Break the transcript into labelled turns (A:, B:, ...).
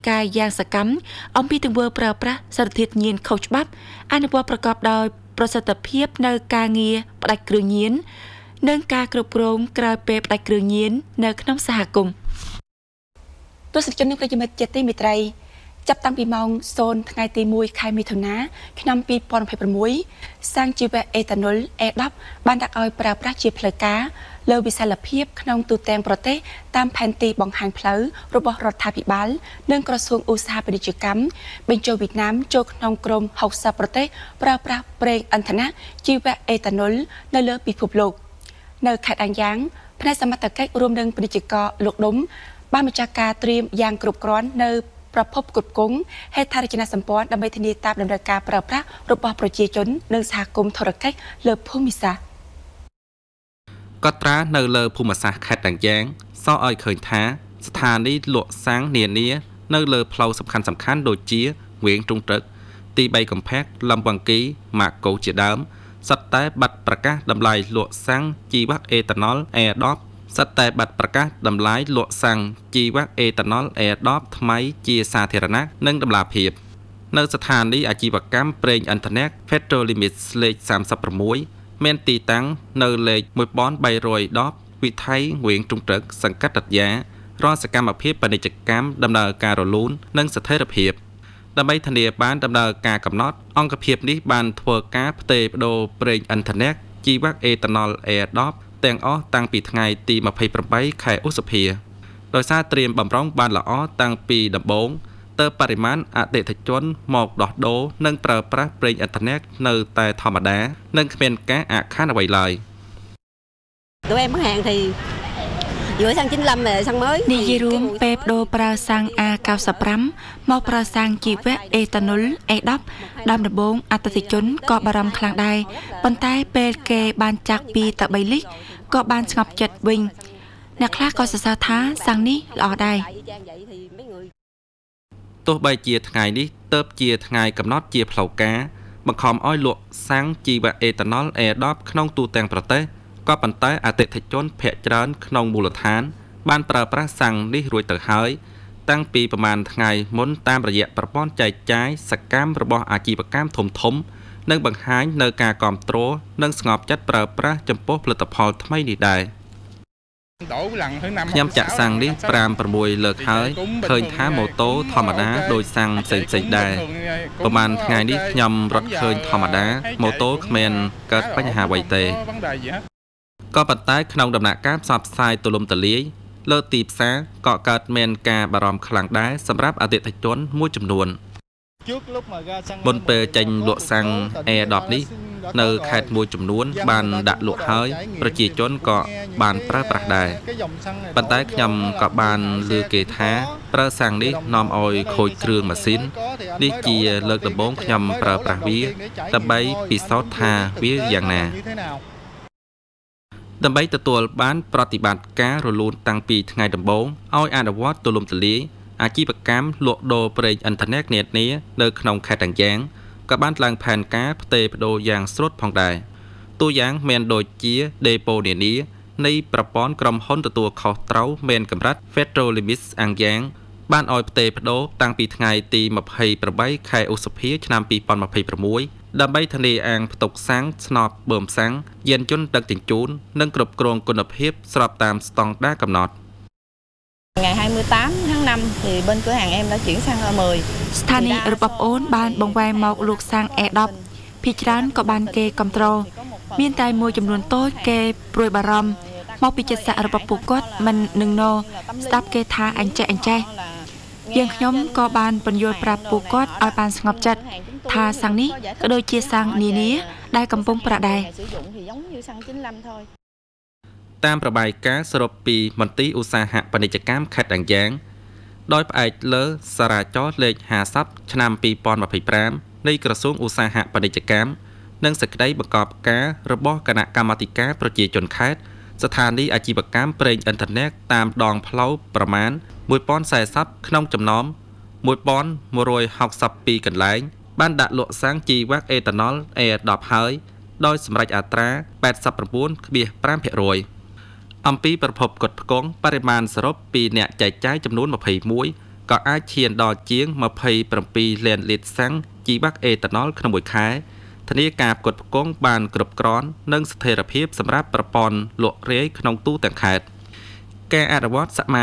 A: កាយយ៉ាងសកម្មអំពីទង្វើប្រើប្រាស់សារធាតុញៀនខុសច្បាប់អនុវត្តប្រកបដោយប្រសិទ្ធភាពនៅការងារផ្ដាច់គ្រឿងញៀននិងការគ្រប់គ្រងក្រោយពេលផ្ដាច់គ្រឿងញៀននៅក្នុងសហគមន៍ទស្សនិកជននិងប្រិយមិត្តជាទីមេត្រីចាប់តាំងពីម៉ោង0ថ្ងៃទី1ខែមិថុនាឆ្នាំ2026សាំងជីវៈអេតាណុល E10 បានដាក់ឲ្យប្រើប្រាស់ជាផ្លូវការលើវិសាលភាពក្នុងទូទាំងប្រទេសតាមផែនទីបង្ហាញផ្លូវរបស់រដ្ឋាភិបាលនិងក្រសួងឧស្សាហពាណិជ្ជកម្មបញ្ចូលវៀតណាមចូលក្នុងក្រុម60ប្រទេសប្រើប្រាស់ប្រេងឥន្ធនៈជីវៈអេតាណុលនៅលើពិភពលោកនៅខេត្តអាំងយ៉ាងផ្នែកសមត្ថកិច្ចរួមនឹងពាណិជ្ជករលោកដុំបានម្ចាស់ការត្រៀមយ៉ាងគ្រប់គ្រាន់នៅប្រភពគ្រប់គង់ហេដ្ឋារចនាសម្ព័ន្ធដើម្បីធានាតាមតម្រូវការប្រើប្រាស់របស់ប្រជាជននិងសហគមន៍ធុរកិច្ចលើភូមិសាស្ត្រ
B: កត់ត្រានៅលើភូមិសាស្ត្រខេត្តតាំងយ៉ាងសរឲ្យឃើញថាស្ថានីយ៍លក់សាំងនានានៅលើផ្លូវសំខាន់ដូចជាវៀងទ្រុងទឹកទី3កំផែកលំវង្គីម៉ាកូជាដើមសិតតែបាត់ប្រកាសតម្លៃលក់សាំងជីវៈអេតាណុល E10សិតតែបាត់ប្រកាសតម្លៃលក់សាំងជីវៈអេតាណុល E10 ថ្មីជាសាធារណៈនិងតម្លាភាពនៅស្ថានីយ៍អាជីវកម្មប្រេងឥន្ធនៈ Petrolimex លេខ36មានទីតាំងនៅលេខ1310វិថីវៀងទ្រុងទឹកសង្កាត់រតយ៉ារាល់សកម្មភាពពាណិជ្ជកម្មដំណើរការរលូននិងស្ថិរភាពដើម្បីធានាបានដំណើរការកំណត់អង្គភាពនេះបានធ្វើការផ្ទេរបដូរប្រេងឥន្ធនៈជីវៈអេតាណុល E10 ទាំងអស់តាំងពីថ្ងៃទី28ខែឧសភាដោយសារត្រៀមបំរុងបានល្អតាំងពីដំបូងទើបបរិមាណអតិថិជនមកដោះដូរនិងប្រើប្រាស់ប្រេងឥន្ធនៈនៅតែធម្មតានិងគ្មានការអាក់ខានអ្វីឡើយ
C: tụi em bán hàng thì giữa xăng 95 và xăng mới
A: និយាយរួមពេលបដូរប្រើសាំង A95 មកប្រើសាំងជីវៈអេតាណុល E10 ដើមដំបូងអតិថិជនក៏បារម្ភខ្លាំងដែរប៉ុន្តែពេលគេបានចាក់2ទៅ3លីត្រក៏បានស្ងប់ចិត្តវិញអ្នកខ្លះក៏សរសើរថាសាំងនេះល្អដែរ
B: ទោះបីជាថ្ងៃនេះទៅជាថ្ងៃកំណត់ជាផ្លូវការបង្ខំឲ្យលក់សាំងជីវៈអេតាណុល E10 ក្នុងទូទាំងប្រទេសក៏ប៉ុន្តែអតិថិជនភាគច្រើនក្នុងមូលដ្ឋានបានប្រើប្រាស់សាំងនេះរួចទៅហើយតាំងពីប្រមាណថ្ងៃមុនតាមរយៈប្រព័ន្ធចែកចាយសកម្មរបស់អាជីវកម្មធំៗនិងបង្ហាញនៅការគាំទ្រនិងស្ងប់ចិត្តប្រើប្រាស់ចំពោះផលិតផលថ្មីនេះដែរខ្ញុំចាក់សាំងនេះ5-6លើកហើយឃើញថាម៉ូតូធម្មតាដូចសាំងផ្សេងៗដែរប្រហែលថ្ងៃនេះខ្ញុំរត់ឃើញធម្មតាម៉ូតូគ្មានកើតបញ្ហាអ្វីទេក៏ប៉ុន្តែក្នុងដំណាក់កាលផ្សព្វផ្សាយទូលំទូលាយលើទីផ្សារក៏កើតមានការបារម្ភខ្លាំងដែរសម្រាប់អតិថិជនមួយចំនួនមុនពេលចេញលក់សាំង E10 នេះនៅខេត្តមួយចំនួនបានដាក់លក់ហើយប្រជាជនក៏បានប្រើប្រាស់ដែរប៉ុន្តែខ្ញុំក៏បានឮគេថាប្រើសាំងនេះនាំឲ្យខូចគ្រឿងម៉ាស៊ីននេះជាលើកដំបូងខ្ញុំប្រើប្រាស់វាដើម្បីពិសោធន៍ថាវាយ៉ាងណាដើម្បីទទួលបានប្រតិបត្តិការរលូនតាំងពីថ្ងៃដំបូងឲ្យអនុវត្តទូលំទូលាយអាជីវកម្មលក់ដូរប្រេងឥន្ធនៈនានានៅក្នុងខេត្តតាំងយ៉ាងក៏បានឡើងផែនការផ្ទេរបដូរយ៉ាងស្រុតផងដែរតួយ៉ាងមានដូចជាដេប៉ូនានានៃប្រព័ន្ធក្រុមហ៊ុនទទួលខុសត្រូវមានកម្រិត Petrolimex អាំងយ៉ាងបានឲ្យផ្ទេរបដូរតាំងពីថ្ងៃទី28ខែឧសភាឆ្នាំ2026ដើម្បីធានាអាងផ្ទុកសាំងស្នប់បឺមសាំងយានយន្តដឹកជញ្ជូននិងគ្រប់គ្រងគុណភាពស្របតាមស្តង់ដារកំណត់
C: ngày 28 tháng 5 thì bên cửa hàng em đã chuyển sang E10
A: ស្ថានីយ៍របស់ប្អូនបានបង្វែរមកលក់សាំង E10 ភាគច្រើនក៏បានគេគ្រប់គ្រងមានតែមួយចំនួនតូចគេព្រួយបារម្ភមកពីចិត្តសាស្ត្ររបស់ពួកគាត់មិននឹងណស្ដាប់គេថាអញ្ចេះយើងខ្ញុំក៏បានបញ្យល់ប្រាប់ពួកគាត់ឲ្យបានស្ងប់ចិត្តថាសាំងនេះក៏ដូចជាសាំងនានាដែលកំពុងប្រើដែរ
B: តាមប្របាយការណ៍សរុបពីមន្ទីរឧស្សាហពាណិជ្ជកម្មខេត្តតាំងយ៉ាងដោយផ្អែកលើសារចរលេខ50ឆ្នាំ2025នៃក្រសួងឧស្សាហពាណិជ្ជកម្មនិងសេចក្តីបង្គាប់ការរបស់គណៈកម្មាធិការប្រជាជនខេត្តស្ថានីយ៍អាជីវកម្មប្រេងឥន្ធនៈតាមដងផ្លូវប្រមាណ1040ក្នុងចំណោម1162កន្លែងបានដាក់លក់សាំងជីវៈអេតាណុល E10 ហើយដោយសម្រេចអត្រា 89.5% អំពីប្រភពផ្គត់ផ្គង់បរិមាណសរុបពីអ្នកចែកចាយចំនួន21 ក៏អាចឈានដល់ជាង27លានលីត្រសាំងជីបាក់អេតាណុលក្នុងមួយខែធានាការផ្គត់ផ្គង់បានគ្រប់គ្រាន់និងស្ថិរភាពសម្រាប់ប្រព័ន្ធលក់រាយក្នុងទូទាំងខេត្តការអនុវត្តសមា